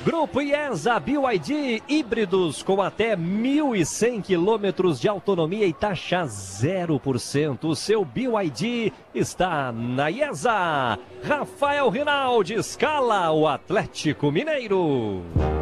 Grupo IESA BYD, híbridos com até 1.100 quilômetros de autonomia e taxa 0%. O seu BYD está na IESA. Rafael Rinaldi escala o Atlético Mineiro.